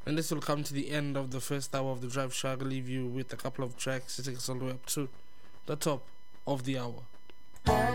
And this will come to the end of the first hour of the Drive Show. I'll leave you with a couple of tracks to take us all the way up to the top of the hour.